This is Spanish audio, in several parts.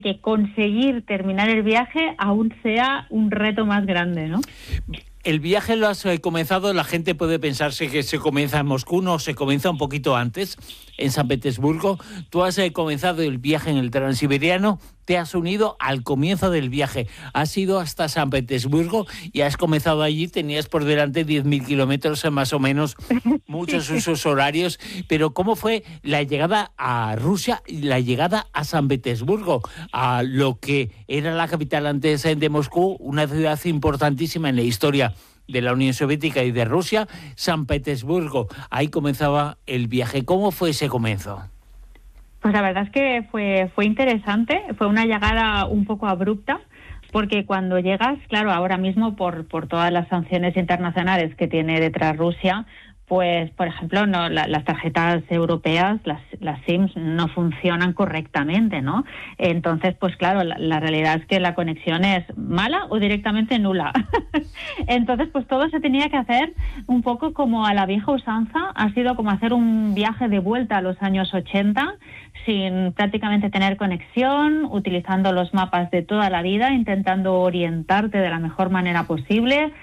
que conseguir terminar el viaje aún sea un reto más grande, ¿no? El viaje lo has comenzado, la gente puede pensarse que se comienza en Moscú, no, se comienza un poquito antes, en San Petersburgo. Tú has comenzado el viaje en el Transiberiano, te has unido al comienzo del viaje, has ido hasta San Petersburgo y has comenzado allí, tenías por delante 10.000 kilómetros más o menos, muchos usos horarios, pero ¿cómo fue la llegada a Rusia y la llegada a San Petersburgo, a lo que era la capital antes de Moscú, una ciudad importantísima en la historia de la Unión Soviética y de Rusia, San Petersburgo? Ahí comenzaba el viaje. ¿Cómo fue ese comienzo? Pues la verdad es que fue interesante, fue una llegada un poco abrupta, porque cuando llegas, claro, ahora mismo por todas las sanciones internacionales que tiene detrás Rusia, pues, por ejemplo, no, las tarjetas europeas, las SIMs, no funcionan correctamente, ¿no? Entonces, pues claro, la realidad es que la conexión es mala o directamente nula. Entonces, pues todo se tenía que hacer un poco como a la vieja usanza. Ha sido como hacer un viaje de vuelta a los años 80, sin prácticamente tener conexión, utilizando los mapas de toda la vida, intentando orientarte de la mejor manera posible,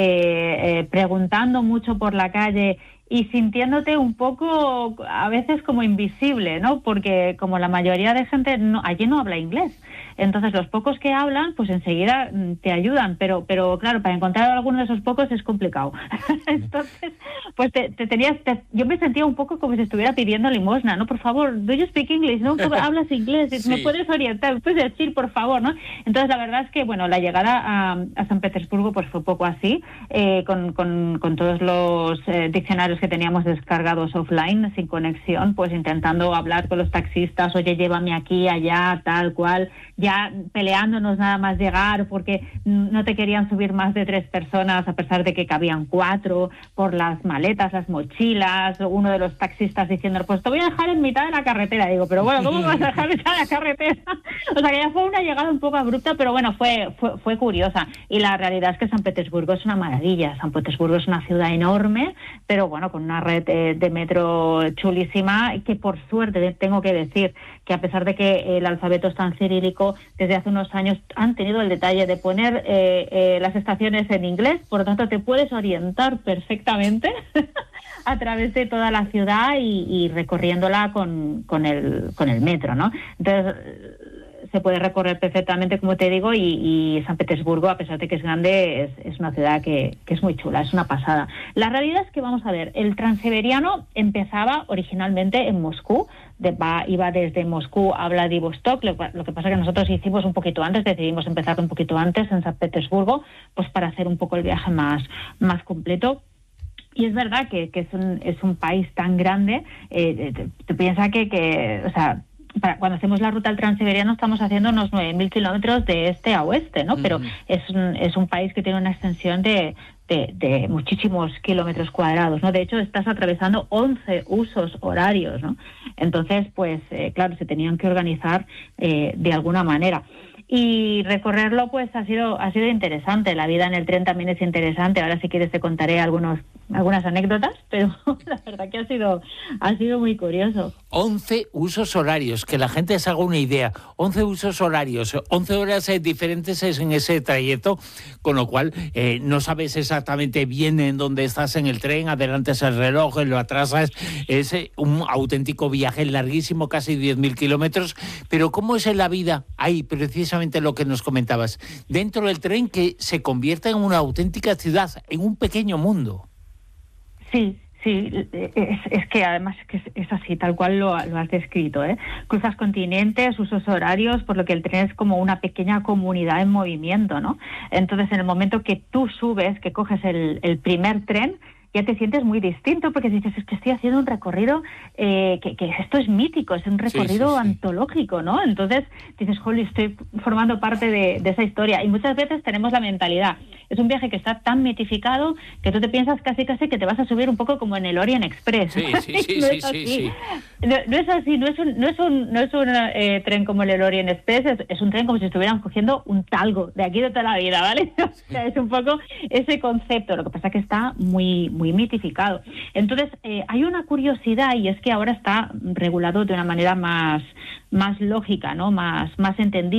preguntando mucho por la calle y sintiéndote un poco a veces como invisible, ¿no? Porque como la mayoría de gente allí no habla inglés. Entonces los pocos que hablan, pues enseguida te ayudan, pero claro, para encontrar alguno de esos pocos es complicado. Entonces, pues yo me sentía un poco como si estuviera pidiendo limosna, ¿no? Por favor, do you speak English? ¿No? ¿Hablas inglés? Sí. ¿Me puedes orientar? ¿Me puedes decir, por favor? ¿No? Entonces la verdad es que, bueno, la llegada a San Petersburgo pues fue un poco así, con todos los diccionarios que teníamos descargados offline, sin conexión, pues intentando hablar con los taxistas, oye, llévame aquí, allá, tal cual, ya peleándonos nada más llegar porque no te querían subir más de 3 personas a pesar de que cabían 4 por las maletas, las mochilas, uno de los taxistas diciendo, pues te voy a dejar en mitad de la carretera. Digo, pero bueno, ¿cómo me vas a dejar en mitad de la carretera? O sea que ya fue una llegada un poco abrupta, pero bueno, fue curiosa. Y la realidad es que San Petersburgo es una maravilla. San Petersburgo es una ciudad enorme, pero bueno, con una red de metro chulísima, que por suerte tengo que decir que a pesar de que el alfabeto es tan cirílico, desde hace unos años han tenido el detalle de poner las estaciones en inglés, por lo tanto te puedes orientar perfectamente a través de toda la ciudad y recorriéndola con el metro, ¿no? Entonces se puede recorrer perfectamente, como te digo, y San Petersburgo, a pesar de que es grande, es una ciudad que es muy chula, es una pasada. La realidad es que, vamos a ver, el Transiberiano empezaba originalmente en Moscú, iba desde Moscú a Vladivostok, lo que pasa que nosotros hicimos un poquito antes, decidimos empezar un poquito antes en San Petersburgo, pues para hacer un poco el viaje más completo. Y es verdad que es un país tan grande, te piensas que o sea, cuando hacemos la ruta al Transiberiano estamos haciendo unos 9.000 kilómetros de este a oeste, ¿no? Pero es un país que tiene una extensión de muchísimos kilómetros cuadrados, ¿no? De hecho, estás atravesando 11 usos horarios, ¿no? Entonces, pues, claro, se tenían que organizar de alguna manera. Y recorrerlo, pues, ha sido interesante. La vida en el tren también es interesante. Ahora, si quieres, te contaré algunas anécdotas, pero la verdad que ha sido muy curioso. 11 usos horarios, que la gente se haga una idea. 11 usos horarios, 11 horas diferentes en ese trayecto, con lo cual no sabes exactamente bien en dónde estás en el tren, adelantas el reloj, lo atrasas. Es un auténtico viaje larguísimo, casi 10.000 kilómetros. Pero ¿cómo es en la vida? Ahí, precisamente lo que nos comentabas. Dentro del tren, que se convierte en una auténtica ciudad, en un pequeño mundo. Sí, es que además es así, tal cual lo has descrito, ¿eh? Cruzas continentes, usos horarios, por lo que el tren es como una pequeña comunidad en movimiento, ¿no? Entonces, en el momento que tú subes, que coges el primer tren, ya te sientes muy distinto, porque dices, es que estoy haciendo un recorrido que esto es mítico, es un recorrido antológico, ¿no? Entonces dices, jolly, estoy formando parte de esa historia. Y muchas veces tenemos la mentalidad, es un viaje que está tan mitificado que tú te piensas casi que te vas a subir un poco como en el Orient Express. Sí. No es así, no es un tren como el Orient Express, es un tren como si estuvieran cogiendo un talgo de aquí de toda la vida, ¿vale? O sea, es un poco ese concepto, lo que pasa es que está muy mitificado. Entonces, hay una curiosidad, y es que ahora está regulado de una manera más lógica, ¿no? Más entendida.